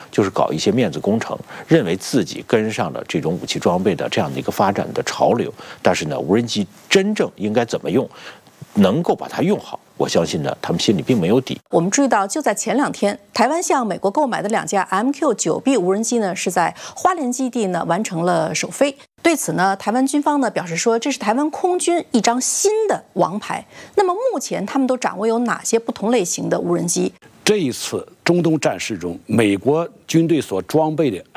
就是搞一些面子工程，认为自己跟上了这种武器装备的这样的一个发展的潮流。但是呢，无人机真正应该怎么用，能够把它用好，我相信呢，他们心里并没有底。 我们注意到，就在前2天，台湾向美国购买的2架 MQ-9B 无人机呢，是在花莲基地呢完成了首飞。对此呢，台湾军方呢表示说，这是台湾空军一张新的王牌。那么目前他们都掌握有哪些不同类型的无人机？ 这一次中东战事中，美国军队所装备的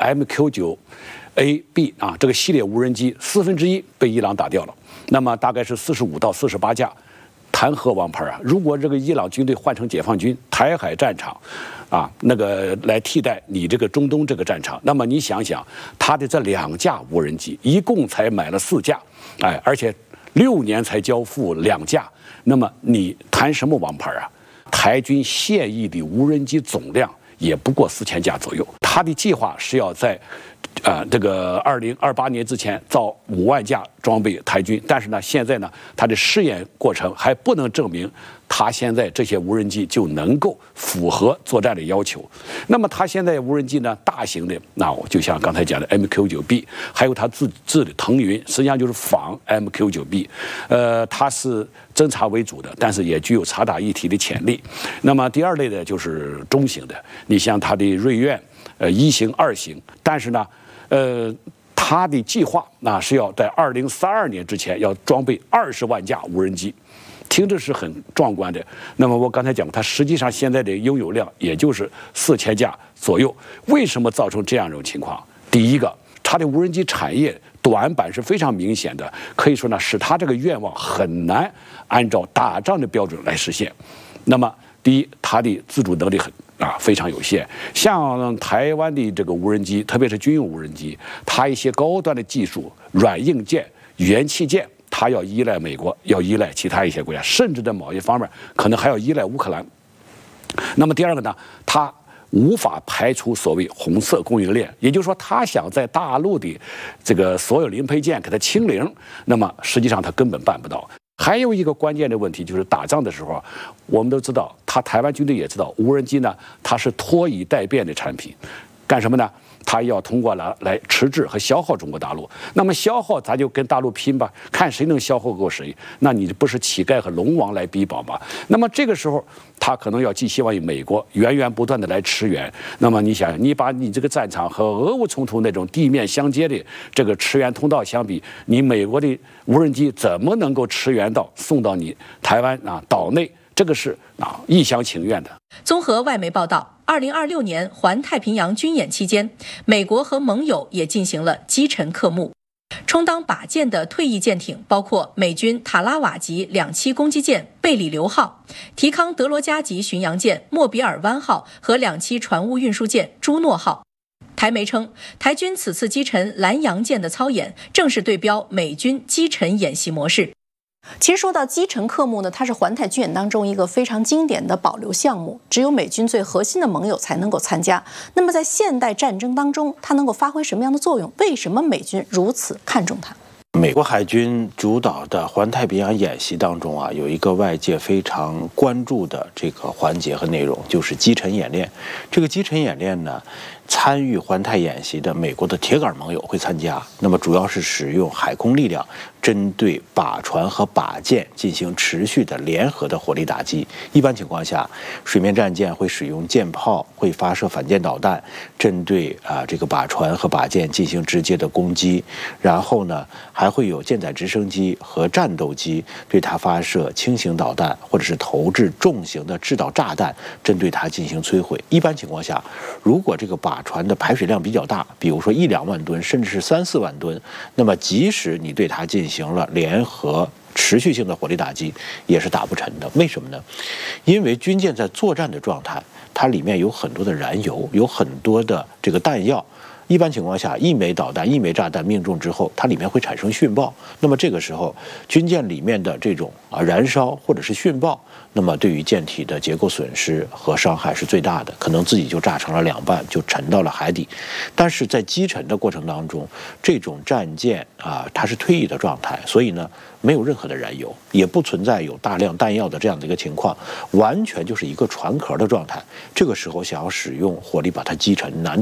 MQ-9A/B 这个系列无人机1/4被伊朗打掉了，那么大概是45到48架。谈何王牌啊！如果这个伊朗军队换成解放军台海战场，那个来替代你这个中东这个战场，那么你想想，他的这2架无人机一共才买了4架，而且6年才交付2架，那么你谈什么王牌啊？台军现役的无人机总量也不过4000架左右，他的计划是要在这个2028年之前造5万架装备台军，但是呢，现在呢，它的试验过程还不能证明它现在这些无人机就能够符合作战的要求。那么它现在无人机呢，大型的，我就像刚才讲的 MQ-9B， 还有它自制的腾云，实际上就是仿 MQ-9B， 它是侦察为主的，但是也具有察打一体的潜力。那么第二类的就是中型的，你像它的瑞苑，1型、2型，但是呢，他的计划是要在2032年之前要装备20万架无人机，听着是很壮观的。那么我刚才讲过，它实际上现在的拥有量也就是4000架左右。为什么造成这样一种情况？第一个，它的无人机产业短板是非常明显的，可以说呢，使它这个愿望很难按照打仗的标准来实现。那么第一，它的自主能力非常有限。像台湾的这个无人机，特别是军用无人机，它一些高端的技术、软硬件、元器件，它要依赖美国，要依赖其他一些国家，甚至在某一方面可能还要依赖乌克兰。那么第二个呢，它无法排除所谓红色供应链，也就是说，他想在大陆的这个所有零配件给它清零，那么实际上他根本办不到。还有一个关键的问题就是打仗的时候，我们都知道，台湾军队也知道，无人机呢，它是拖以待变的产品，干什么呢？它要通过来迟滞和消耗中国大陆。那么消耗，咱就跟大陆拼吧，看谁能消耗够谁。那你不是乞丐和龙王来比宝吗？那么这个时候，他可能要寄希望于美国源源不断的来驰援。那么你想，你把你这个战场和俄乌冲突那种地面相接的这个驰援通道相比，你美国的无人机怎么能够驰援到送到你台湾岛内？这个是一厢情愿的。 综合外媒报道，2026年环太平洋军演期间，美国和盟友也进行了击沉克木。充当靶舰的退役舰艇包括美军塔拉瓦级2栖攻击舰贝里流号、提康德罗加级巡洋舰莫比尔湾号和2栖船坞运输舰朱诺号。台媒称，台军此次击沉蓝洋舰的操演，正是对标美军击沉演习模式。其实说到击沉克木呢，它是环太军演当中一个非常经典的保留项目，只有美军最核心的盟友才能够参加。那么在现代战争当中，它能够发挥什么样的作用？为什么美军如此看重它？ 美国海军主导的环太平洋演习当中有一个外界非常关注的这个环节和内容，就是击沉演练。这个击沉演练呢，参与环太演习的美国的铁杆盟友会参加，那么主要是使用海空力量针对靶船和靶舰进行持续的联合的火力打击。一般情况下，水面战舰会使用舰炮，会发射反舰导弹，针对这个靶船和靶舰进行直接的攻击。然后呢，还会有舰载直升机和战斗机对它发射轻型导弹，或者是投掷重型的制导炸弹，针对它进行摧毁。一般情况下，如果这个靶船的排水量比较大，比如说1-2万吨，甚至是3-4万吨，那么即使你对它进行了联合持续性的火力打击，也是打不沉的。为什么呢？因为军舰在作战的状态，它里面有很多的燃油，有很多的这个弹药。一般情况下，一枚导弹、一枚炸弹命中之后，它里面会产生殉爆。那么这个时候，军舰里面的这种燃烧或者是殉爆，那么对于舰体的结构损失和伤害是最大的，可能自己就炸成了2半，就沉到了海底。但是在击沉的过程当中，这种战舰它是退役的状态，所以呢，没有任何的燃油，也不存在有大量弹药的这样的一个情况，完全就是一个船壳的状态。这个时候想要使用火力把它击沉，难度